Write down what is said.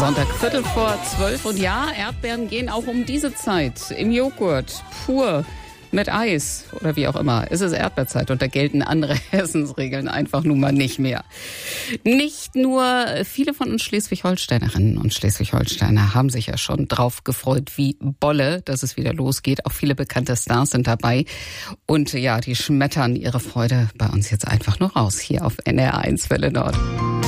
Sonntag 11:45 und ja, Erdbeeren gehen auch um diese Zeit im Joghurt, pur, mit Eis oder wie auch immer. Es ist Erdbeerzeit und da gelten andere Essensregeln einfach nun mal nicht mehr. Nicht nur viele von uns Schleswig-Holsteinerinnen und Schleswig-Holsteiner haben sich ja schon drauf gefreut wie Bolle, dass es wieder losgeht. Auch viele bekannte Stars sind dabei und ja, die schmettern ihre Freude bei uns jetzt einfach nur raus hier auf NDR 1 Welle Nord.